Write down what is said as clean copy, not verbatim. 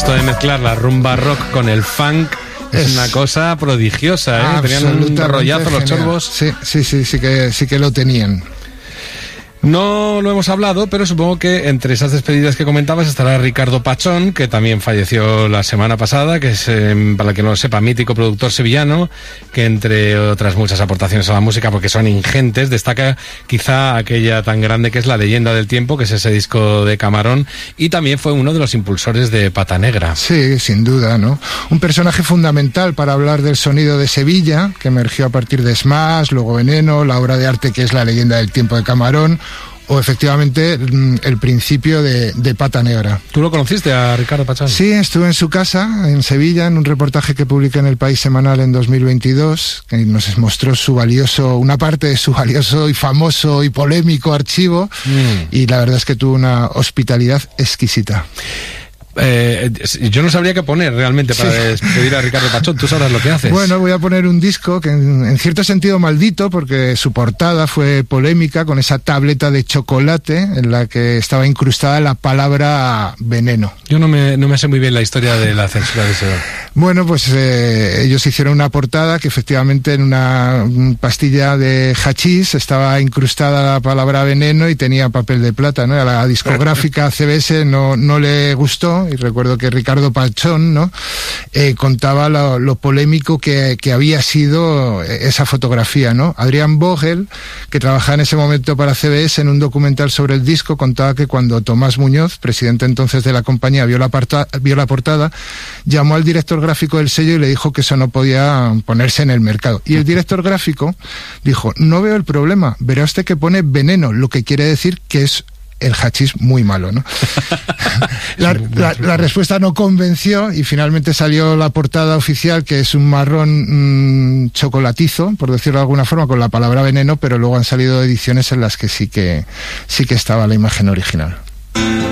esto de mezclar la rumba rock con el funk es una cosa prodigiosa, ¿eh? Tenían un rollazo los chorbos. Sí que lo tenían. No lo hemos hablado, pero supongo que entre esas despedidas que comentabas estará Ricardo Pachón, que también falleció la semana pasada, que es, para el que no lo sepa, mítico productor sevillano, que entre otras muchas aportaciones a la música, porque son ingentes, destaca quizá aquella tan grande que es La Leyenda del Tiempo, que es ese disco de Camarón, y también fue uno de los impulsores de Pata Negra. Sí, sin duda, ¿no? Un personaje fundamental para hablar del sonido de Sevilla, que emergió a partir de Smash, luego Veneno, la obra de arte que es La Leyenda del Tiempo de Camarón, o efectivamente el principio de Pata Negra. ¿Tú lo conociste a Ricardo Pachón? Sí, estuve en su casa, en Sevilla, en un reportaje que publiqué en El País Semanal en 2022, que nos mostró una parte de su valioso y famoso y polémico archivo, y la verdad es que tuvo una hospitalidad exquisita. Yo no sabría qué poner realmente para despedir a Ricardo Pachón. Tú sabrás lo que haces. Bueno, voy a poner un disco que en cierto sentido maldito, porque su portada fue polémica, con esa tableta de chocolate en la que estaba incrustada la palabra veneno. Yo no me sé muy bien la historia de la censura de ese. Bueno, pues ellos hicieron una portada que efectivamente en una pastilla de hachís estaba incrustada la palabra veneno y tenía papel de plata, ¿no? A la discográfica CBS no le gustó, y recuerdo que Ricardo Pachón, ¿no? Contaba lo polémico que había sido esa fotografía, ¿no? Adrián Vogel, que trabajaba en ese momento para CBS en un documental sobre el disco, contaba que cuando Tomás Muñoz, presidente entonces de la compañía, vio la portada, llamó al director gráfico del sello y le dijo que eso no podía ponerse en el mercado. Y el director gráfico dijo: no veo el problema, verá usted que pone veneno, lo que quiere decir que es el hachís muy malo, ¿no? La respuesta no convenció y finalmente salió la portada oficial, que es un marrón chocolatizo, por decirlo de alguna forma, con la palabra veneno, pero luego han salido ediciones en las que sí que estaba la imagen original.